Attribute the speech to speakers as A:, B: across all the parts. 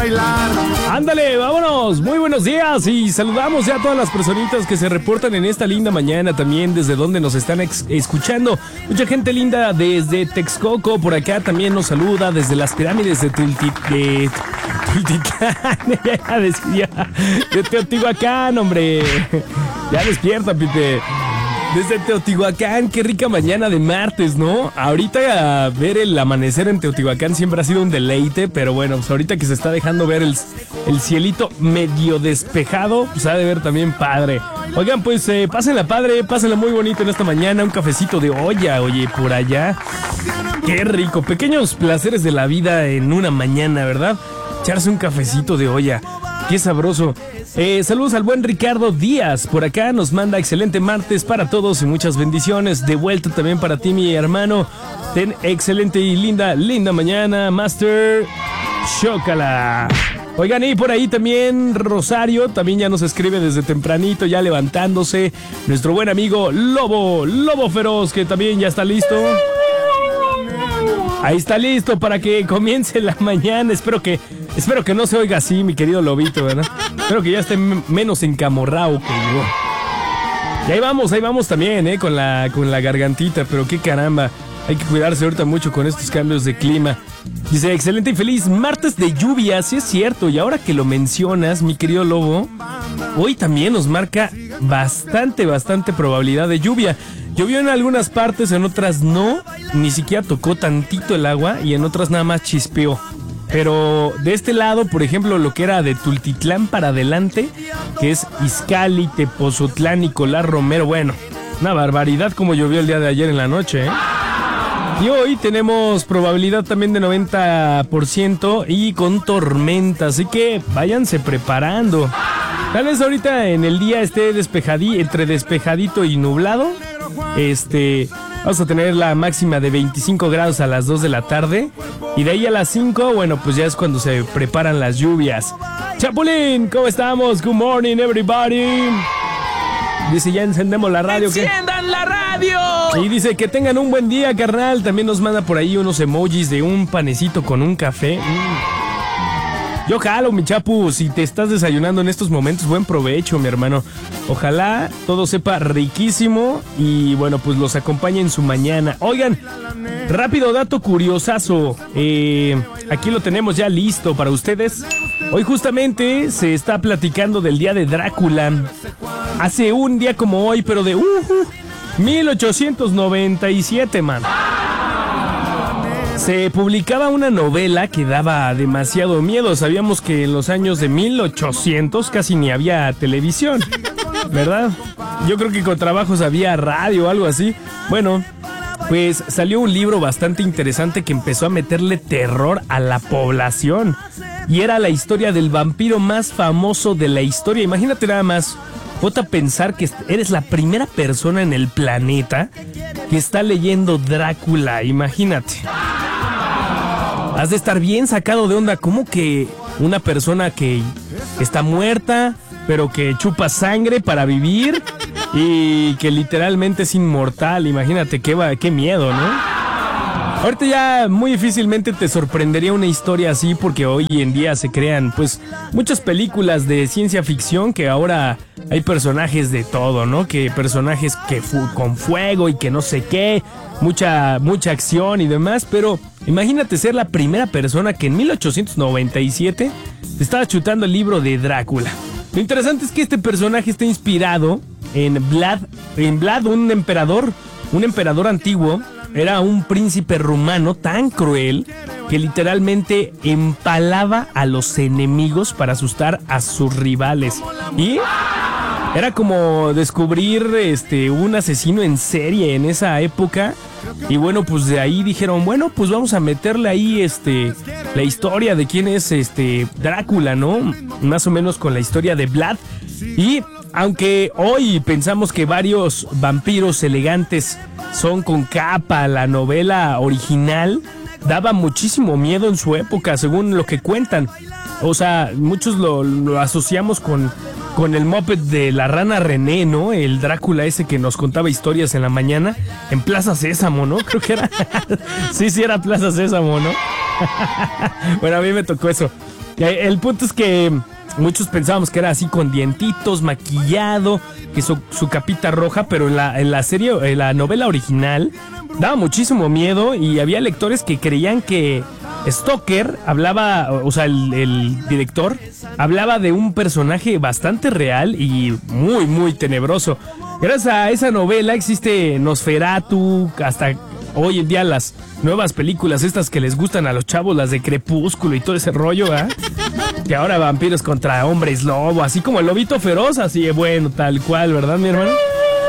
A: bailar.
B: Ándale, vámonos. Muy buenos días y saludamos ya a todas las personitas que se reportan en esta linda mañana también desde donde nos están escuchando. Mucha gente linda desde Texcoco, por acá también nos saluda desde las pirámides de de Teotihuacán, hombre. Ya despierta, Pite. Desde Teotihuacán, qué rica mañana de martes, ¿no? Ahorita ver el amanecer en Teotihuacán siempre ha sido un deleite, pero bueno, pues ahorita que se está dejando ver el cielito medio despejado, pues ha de ver también padre. Oigan, pues pásenla padre, pásenla muy bonito en esta mañana, un cafecito de olla, oye, por allá. Qué rico, pequeños placeres de la vida en una mañana, ¿verdad? Echarse un cafecito de olla, qué sabroso. Saludos al buen Ricardo Díaz, por acá nos manda excelente martes para todos y muchas bendiciones. De vuelta también para ti, mi hermano. Ten excelente y linda mañana, Master. Chócala. Oigan, y por ahí también Rosario, también ya nos escribe desde tempranito, ya levantándose. Nuestro buen amigo Lobo Feroz, que también ya está listo. Ahí está listo para que comience la mañana. Espero que no se oiga así, mi querido Lobito, ¿verdad? Espero que ya esté menos encamorrado que yo. Y ahí vamos también, con la gargantita, pero qué caramba. Hay que cuidarse ahorita mucho con estos cambios de clima. Dice, excelente y feliz martes de lluvia, sí es cierto. Y ahora que lo mencionas, mi querido Lobo, hoy también nos marca bastante probabilidad de lluvia. Llovió en algunas partes, en otras no, ni siquiera tocó tantito el agua y en otras nada más chispeó. Pero de este lado, por ejemplo, lo que era de Tultitlán para adelante, que es Izcalli, Tepozotlán, Nicolás Romero, bueno, una barbaridad como llovió el día de ayer en la noche, ¿eh? Y hoy tenemos probabilidad también de 90% y con tormenta, así que váyanse preparando. Tal vez ahorita en el día esté entre despejadito y nublado. Vamos a tener la máxima de 25 grados a las 2 de la tarde. Y de ahí a las 5, bueno, pues ya es cuando se preparan las lluvias. Chapulín, ¿cómo estamos? Good morning, everybody. Dice, ya encendemos la radio.
C: ¡Enciendan la radio!
B: Y dice, que tengan un buen día, carnal. También nos manda por ahí unos emojis de un panecito con un café. Yo jalo, mi chapu, si te estás desayunando en estos momentos, buen provecho, mi hermano. Ojalá todo sepa riquísimo y bueno, pues los acompañe en su mañana. Oigan, rápido dato curiosazo. Aquí lo tenemos ya listo para ustedes. Hoy justamente se está platicando del día de Drácula. Hace un día como hoy, pero de 1897, man. Se publicaba una novela que daba demasiado miedo. Sabíamos que en los años de 1800 casi ni había televisión, ¿verdad? Yo creo que con trabajos había radio o algo así. Bueno, pues salió un libro bastante interesante que empezó a meterle terror a la población. Y era la historia del vampiro más famoso de la historia. Imagínate nada más. Ponte a pensar que eres la primera persona en el planeta que está leyendo Drácula. Imagínate. Has de estar bien sacado de onda. ¿Cómo que una persona que está muerta, pero que chupa sangre para vivir y que literalmente es inmortal? Imagínate qué miedo, ¿no? Ahorita ya muy difícilmente te sorprendería una historia así, porque hoy en día se crean pues muchas películas de ciencia ficción que ahora hay personajes de todo, ¿no? Que personajes que con fuego y que no sé qué, mucha acción y demás, pero imagínate ser la primera persona que en 1897 estaba chutando el libro de Drácula. Lo interesante es que este personaje está inspirado en Vlad, un emperador antiguo. Era un príncipe rumano tan cruel que literalmente empalaba a los enemigos para asustar a sus rivales. Y era como descubrir un asesino en serie en esa época. Y bueno, pues de ahí dijeron, bueno, pues vamos a meterle ahí la historia de quién es Drácula, ¿no? Más o menos con la historia de Vlad. Y aunque hoy pensamos que varios vampiros elegantes son con capa, la novela original daba muchísimo miedo en su época, según lo que cuentan. O sea, muchos lo asociamos con el moped de la rana René, ¿no? El Drácula ese que nos contaba historias en la mañana en Plaza Sésamo, ¿no? Creo que era. Sí, era Plaza Sésamo, ¿no? Bueno, a mí me tocó eso. El punto es que muchos pensábamos que era así con dientitos, maquillado, que su capita roja, pero en la serie, en la novela original, daba muchísimo miedo y había lectores que creían que Stoker hablaba, o sea, el director hablaba de un personaje bastante real y muy, muy tenebroso. Gracias a esa novela existe Nosferatu, hasta hoy en día las nuevas películas estas que les gustan a los chavos, las de Crepúsculo y todo ese rollo, ¿eh? Que ahora vampiros contra hombres lobo, así como el lobito feroz, así bueno, tal cual, ¿verdad, mi hermano?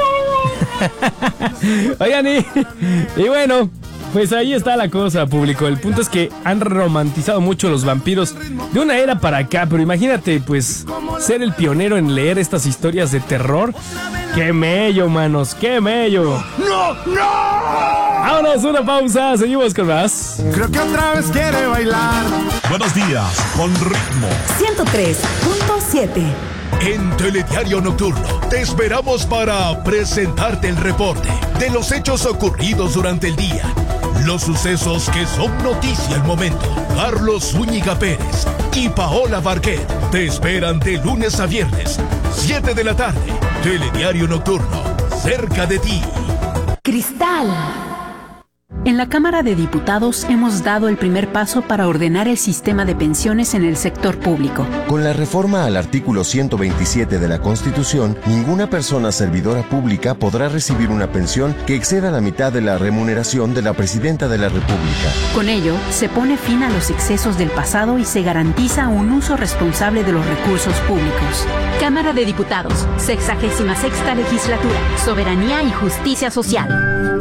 B: Oigan, y bueno, pues ahí está la cosa, público. El punto es que han romantizado mucho los vampiros de una era para acá, pero imagínate, pues, ser el pionero en leer estas historias de terror. ¡Qué mello, manos! ¡Qué mello!
A: ¡No! ¡No!
B: ¡Vámonos! Una pausa, seguimos con más.
A: Creo que otra vez quiere bailar.
C: Buenos días, con ritmo.
D: 103.7.
C: En Telediario Nocturno te esperamos para presentarte el reporte de los hechos ocurridos durante el día. Los sucesos que son noticia al momento. Carlos Zúñiga Pérez y Paola Barquet te esperan de lunes a viernes, 7 de la tarde. Telediario Nocturno, cerca de ti.
D: Cristal.
E: En la Cámara de Diputados hemos dado el primer paso para ordenar el sistema de pensiones en el sector público.
F: Con la reforma al artículo 127 de la Constitución, ninguna persona servidora pública podrá recibir una pensión que exceda la mitad de la remuneración de la Presidenta de la República.
E: Con ello, se pone fin a los excesos del pasado y se garantiza un uso responsable de los recursos públicos.
G: Cámara de Diputados, 66ª Legislatura, Soberanía y Justicia Social.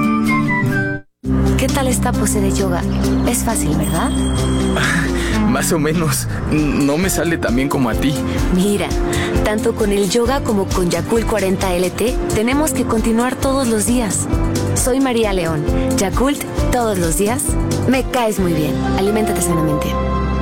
H: ¿Qué tal esta pose de yoga? Es fácil, ¿verdad?
I: Más o menos. No me sale tan bien como a ti.
H: Mira, tanto con el yoga como con Yakult 40 LT, tenemos que continuar todos los días. Soy María León. Yakult, todos los días. Me caes muy bien. Aliméntate sanamente.